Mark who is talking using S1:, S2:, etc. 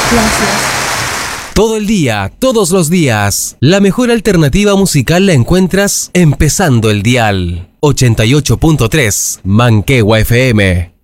S1: Gracias.
S2: Todo el día, todos los días. La mejor alternativa musical la encuentras empezando el dial. 88.3 Manquehue FM.